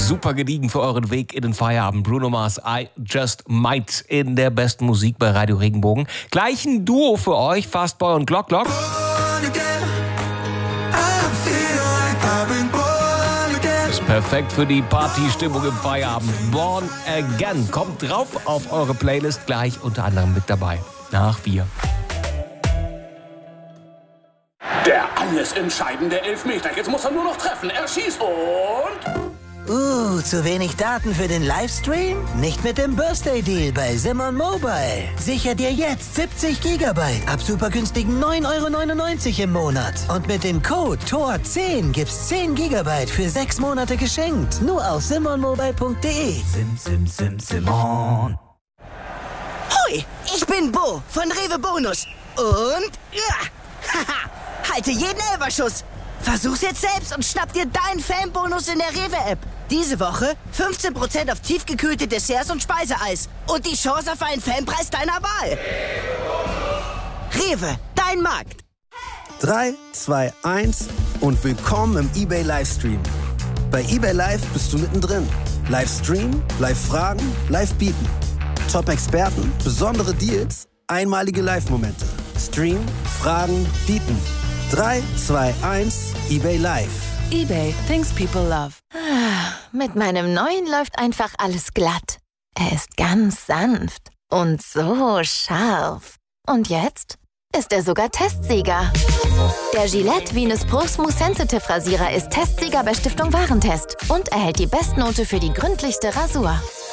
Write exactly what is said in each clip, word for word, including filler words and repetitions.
Super gediegen für euren Weg in den Feierabend. Bruno Mars, I Just Might in der besten Musik bei Radio Regenbogen. Gleich ein Duo für euch, Fastboy und Glock Glock. Ist perfekt für die Partystimmung im Feierabend. Born Again kommt drauf auf eure Playlist, gleich unter anderem mit dabei. Nach vier. Der alles entscheidende Elfmeter. Jetzt muss er nur noch treffen. Er schießt und... Uh, zu wenig Daten für den Livestream? Nicht mit dem Birthday Deal bei Simon Mobile. Sicher dir jetzt siebzig Gigabyte ab super günstigen neun Euro neunundneunzig im Monat. Und mit dem Code T O R zehn gibt's zehn Gigabyte für sechs Monate geschenkt. Nur auf simon mobile punkt de. Sim, sim, sim, Simon. Hoi, ich bin Bo von Rewe Bonus. Und... Ja, haha, halte jeden Elferschuss. Versuch's jetzt selbst und schnapp dir deinen Fanbonus in der Rewe-App. Diese Woche fünfzehn Prozent auf tiefgekühlte Desserts und Speiseeis. Und die Chance auf einen Fanpreis deiner Wahl. Rewe, dein Markt. drei, zwei, eins und willkommen im eBay Livestream. Bei eBay Live bist du mittendrin. Livestream, Live-Fragen, Live-Bieten. Top-Experten, besondere Deals, einmalige Live-Momente. Stream, Fragen, Bieten. drei, zwei, eins, eBay Live. eBay, things people love. Mit meinem neuen läuft einfach alles glatt. Er ist ganz sanft und so scharf. Und jetzt ist er sogar Testsieger. Der Gillette Venus Pro Smooth Sensitive Rasierer ist Testsieger bei Stiftung Warentest und erhält die Bestnote für die gründlichste Rasur.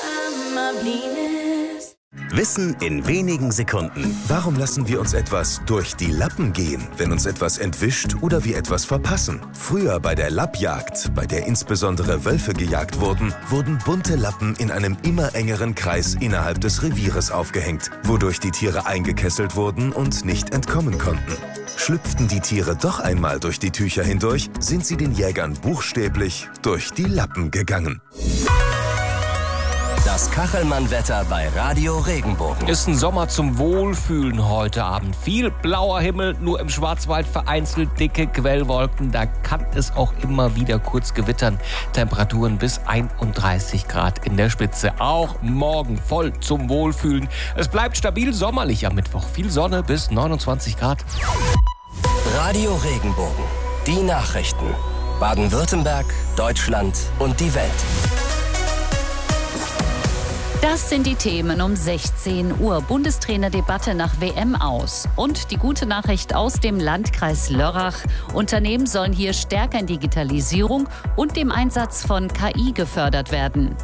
Wissen in wenigen Sekunden. Warum lassen wir uns etwas durch die Lappen gehen, wenn uns etwas entwischt oder wir etwas verpassen? Früher bei der Lappjagd, bei der insbesondere Wölfe gejagt wurden, wurden bunte Lappen in einem immer engeren Kreis innerhalb des Revieres aufgehängt, wodurch die Tiere eingekesselt wurden und nicht entkommen konnten. Schlüpften die Tiere doch einmal durch die Tücher hindurch, sind sie den Jägern buchstäblich durch die Lappen gegangen. Das Kachelmann-Wetter bei Radio Regenbogen. Ist ein Sommer zum Wohlfühlen heute Abend. Viel blauer Himmel, nur im Schwarzwald vereinzelt dicke Quellwolken. Da kann es auch immer wieder kurz gewittern. Temperaturen bis einunddreißig Grad in der Spitze. Auch morgen voll zum Wohlfühlen. Es bleibt stabil sommerlich am Mittwoch. Viel Sonne bis neunundzwanzig Grad. Radio Regenbogen. Die Nachrichten. Baden-Württemberg, Deutschland und die Welt. Das sind die Themen um sechzehn Uhr. Bundestrainerdebatte nach W M aus. Und die gute Nachricht aus dem Landkreis Lörrach. Unternehmen sollen hier stärker in Digitalisierung und dem Einsatz von K I gefördert werden.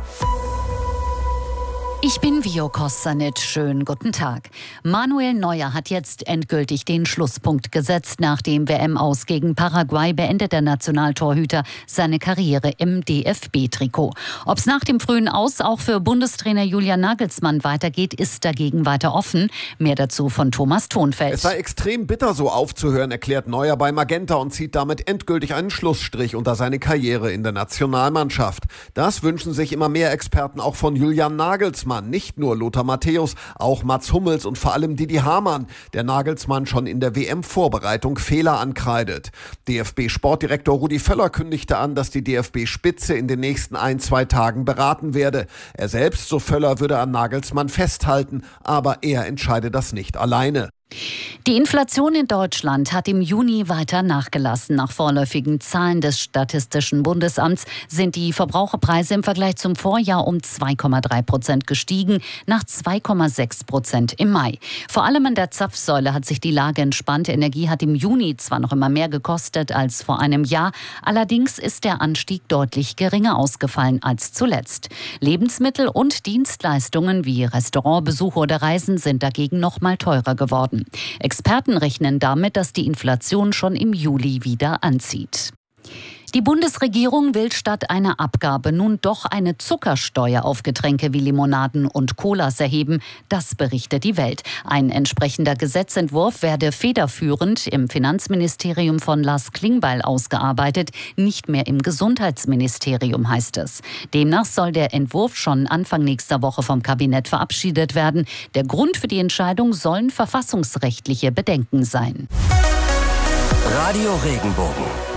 Ich bin Vio Kostanic. Schönen guten Tag. Manuel Neuer hat jetzt endgültig den Schlusspunkt gesetzt. Nach dem W M-Aus gegen Paraguay beendet der Nationaltorhüter seine Karriere im D F B-Trikot. Ob es nach dem frühen Aus auch für Bundestrainer Julian Nagelsmann weitergeht, ist dagegen weiter offen. Mehr dazu von Thomas Thonfeld. Es sei extrem bitter, so aufzuhören, erklärt Neuer bei Magenta und zieht damit endgültig einen Schlussstrich unter seine Karriere in der Nationalmannschaft. Das wünschen sich immer mehr Experten auch von Julian Nagelsmann. Nicht nur Lothar Matthäus, auch Mats Hummels und vor allem Didi Hamann, der Nagelsmann schon in der W M-Vorbereitung Fehler ankreidet. D F B-Sportdirektor Rudi Völler kündigte an, dass die D F B-Spitze in den nächsten ein, zwei Tagen beraten werde. Er selbst, so Völler, würde an Nagelsmann festhalten, aber er entscheide das nicht alleine. Die Inflation in Deutschland hat im Juni weiter nachgelassen. Nach vorläufigen Zahlen des Statistischen Bundesamts sind die Verbraucherpreise im Vergleich zum Vorjahr um zwei Komma drei Prozent gestiegen, nach zwei Komma sechs Prozent im Mai. Vor allem an der Zapfsäule hat sich die Lage entspannt. Energie hat im Juni zwar noch immer mehr gekostet als vor einem Jahr, allerdings ist der Anstieg deutlich geringer ausgefallen als zuletzt. Lebensmittel und Dienstleistungen wie Restaurantbesuche oder Reisen sind dagegen noch mal teurer geworden. Experten rechnen damit, dass die Inflation schon im Juli wieder anzieht. Die Bundesregierung will statt einer Abgabe nun doch eine Zuckersteuer auf Getränke wie Limonaden und Colas erheben. Das berichtet die Welt. Ein entsprechender Gesetzentwurf werde federführend im Finanzministerium von Lars Klingbeil ausgearbeitet, nicht mehr im Gesundheitsministerium, heißt es. Demnach soll der Entwurf schon Anfang nächster Woche vom Kabinett verabschiedet werden. Der Grund für die Entscheidung sollen verfassungsrechtliche Bedenken sein. Radio Regenbogen.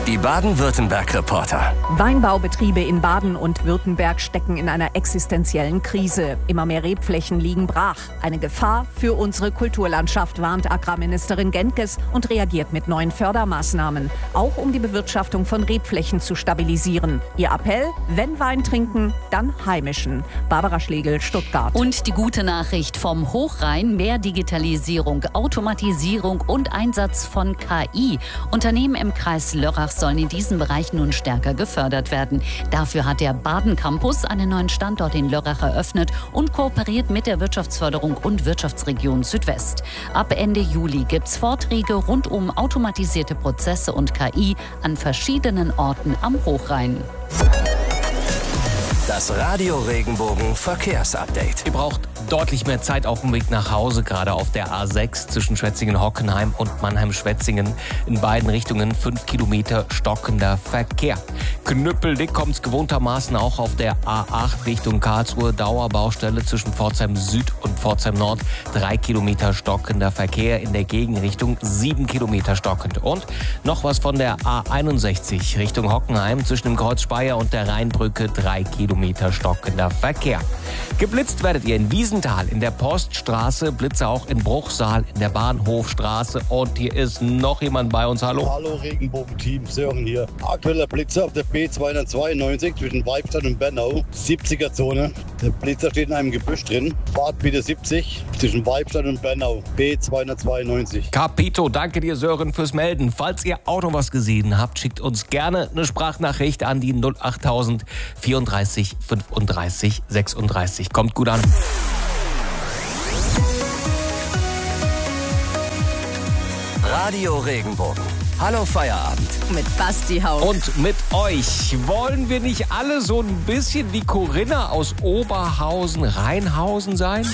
Die Baden-Württemberg-Reporter. Weinbaubetriebe in Baden und Württemberg stecken in einer existenziellen Krise. Immer mehr Rebflächen liegen brach. Eine Gefahr für unsere Kulturlandschaft, warnt Agrarministerin Gentges und reagiert mit neuen Fördermaßnahmen. Auch um die Bewirtschaftung von Rebflächen zu stabilisieren. Ihr Appell: wenn Wein trinken, dann heimischen. Barbara Schlegel, Stuttgart. Und die gute Nachricht vom Hochrhein: mehr Digitalisierung, Automatisierung und Einsatz von K I. Unternehmen im Kreis Lörrach sollen in diesem Bereich nun stärker gefördert werden. Dafür hat der Baden Campus einen neuen Standort in Lörrach eröffnet und kooperiert mit der Wirtschaftsförderung und Wirtschaftsregion Südwest. Ab Ende Juli gibt's Vorträge rund um automatisierte Prozesse und K I an verschiedenen Orten am Hochrhein. Das Radio Regenbogen Verkehrsupdate. Ihr braucht deutlich mehr Zeit auf dem Weg nach Hause, gerade auf der A sechs zwischen Schwetzingen-Hockenheim und Mannheim-Schwetzingen. In beiden Richtungen fünf Kilometer stockender Verkehr. Knüppeldick kommt's gewohntermaßen auch auf der A acht Richtung Karlsruhe. Dauerbaustelle zwischen Pforzheim Süd und Pforzheim Nord. Drei Kilometer stockender Verkehr, in der Gegenrichtung sieben Kilometer stockend. Und noch was von der A einundsechzig Richtung Hockenheim zwischen dem Kreuz Speyer und der Rheinbrücke. Drei Kilometer stockender Verkehr. Geblitzt werdet ihr in Wiesenthal in der Poststraße, Blitze auch in Bruchsal in der Bahnhofstraße. Und hier ist noch jemand bei uns. Hallo. Hallo Regenbogen-Team, Sören hier. Aktueller Blitzer auf der B zweihundertzweiundneunzig zwischen Weibstadt und Bernau, siebziger Zone. Der Blitzer steht in einem Gebüsch drin. Fahrt bitte siebzig zwischen Weibstadt und Bernau, B zweihundertzweiundneunzig. Capito, danke dir Sören fürs Melden. Falls ihr auch noch was gesehen habt, schickt uns gerne eine Sprachnachricht an die null achttausend vierunddreißig fünfunddreißig sechsunddreißig. Kommt gut an. Radio Regenbogen. Hallo Feierabend. Mit Basti Haug. Und mit euch. Wollen wir nicht alle so ein bisschen wie Corinna aus Oberhausen, Rheinhausen sein?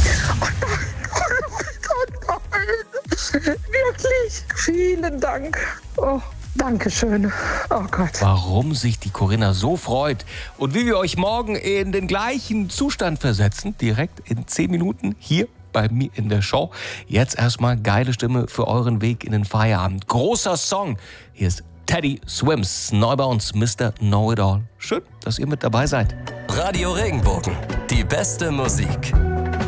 Wirklich? Vielen Dank. Oh. Dankeschön. Oh Gott. Warum sich die Corinna so freut und wie wir euch morgen in den gleichen Zustand versetzen, direkt in zehn Minuten hier bei mir in der Show. Jetzt erstmal geile Stimme für euren Weg in den Feierabend. Großer Song. Hier ist Teddy Swims, neu bei uns, Mister Know-It-All. Schön, dass ihr mit dabei seid. Radio Regenbogen, die beste Musik.